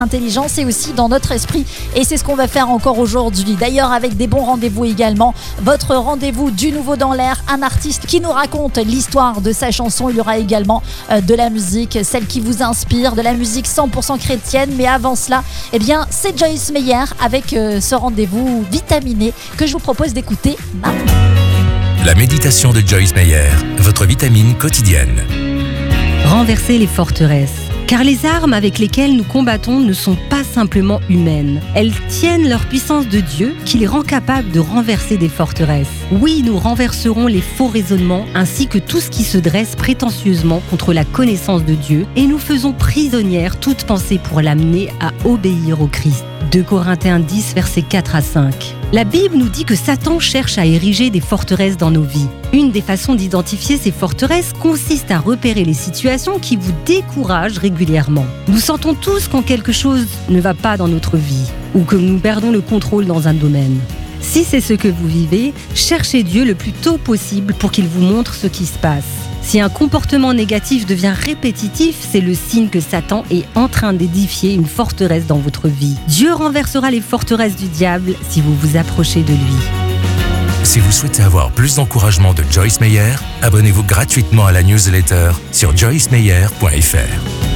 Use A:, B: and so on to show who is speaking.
A: intelligence et aussi dans notre esprit, et c'est ce qu'on va faire encore aujourd'hui, d'ailleurs avec des bons rendez-vous également. Votre rendez-vous du nouveau dans l'air, un artiste qui nous raconte l'histoire de sa chanson. Il y aura également de la musique, celle qui vous inspire, de la musique 100% chrétienne, mais avant cela, eh bien c'est Joyce Meyer avec ce rendez-vous vitaminé que je vous propose d'écouter maintenant.
B: La méditation de Joyce Meyer, votre vitamine quotidienne.
C: Renverser les forteresses. Car les armes avec lesquelles nous combattons ne sont pas simplement humaines. Elles tiennent leur puissance de Dieu qui les rend capables de renverser des forteresses. Oui, nous renverserons les faux raisonnements ainsi que tout ce qui se dresse prétentieusement contre la connaissance de Dieu et nous faisons prisonnière toute pensée pour l'amener à obéir au Christ. 2 Corinthiens 10, versets 4 à 5. La Bible nous dit que Satan cherche à ériger des forteresses dans nos vies. Une des façons d'identifier ces forteresses consiste à repérer les situations qui vous découragent régulièrement. Nous sentons tous quand quelque chose ne va pas dans notre vie ou que nous perdons le contrôle dans un domaine. Si c'est ce que vous vivez, cherchez Dieu le plus tôt possible pour qu'il vous montre ce qui se passe. Si un comportement négatif devient répétitif, c'est le signe que Satan est en train d'édifier une forteresse dans votre vie. Dieu renversera les forteresses du diable si vous vous approchez de lui.
B: Si vous souhaitez avoir plus d'encouragement de Joyce Meyer, abonnez-vous gratuitement à la newsletter sur joycemeyer.fr.